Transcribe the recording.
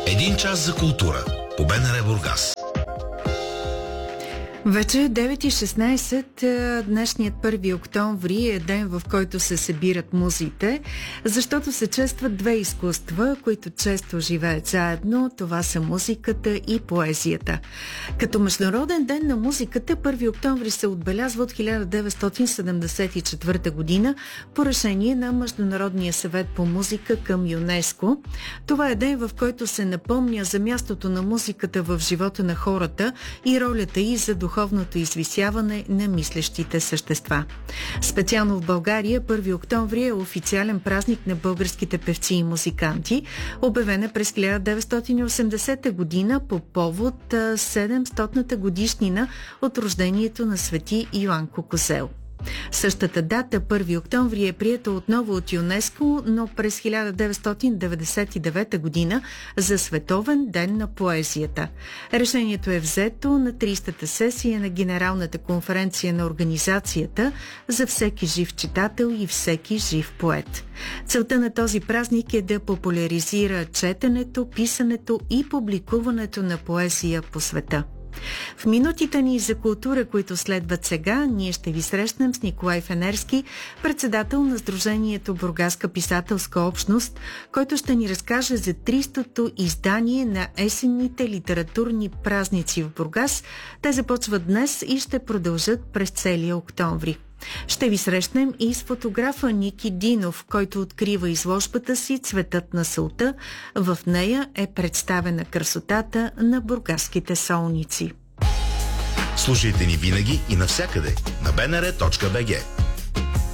Един час за култура по БНР Бургас. Вече 9:16, днешният 1 октомври е ден, в който се събират музите, защото се честват две изкуства, които често живеят заедно. Това са музиката и поезията. Като Международен ден на музиката, 1 октомври се отбелязва от 1974 година по решение на Международния съвет по музика към ЮНЕСКО. Това е ден, в който се напомня за мястото на музиката в живота на хората и ролята й за духовното извисяване на мислещите същества. Специално в България 1 октомври е официален празник на българските певци и музиканти, обявена през 1980 година по повод 700-та годишнина от рождението на свети Йоанко Козел. Същата дата, 1 октомври, е приета отново от ЮНЕСКО, но през 1999 година за Световен ден на поезията. Решението е взето на 30-та сесия на Генералната конференция на организацията за всеки жив читател и всеки жив поет. Целта на този празник е да популяризира четенето, писането и публикуването на поезия по света. В минутите ни за култура, които следват сега, ние ще ви срещнем с Николай Фенерски, председател на Сдружението Бургаска писателска общност, който ще ни разкаже за 300-то издание на есенните литературни празници в Бургас. Те започват днес и ще продължат през целия октомври. Ще ви срещнем и с фотографа Ники Динов, който открива изложбата си «Цветът на сълта». В нея е представена красотата на бургаските солници. Слушайте ни винаги и навсякъде на bnr.bg.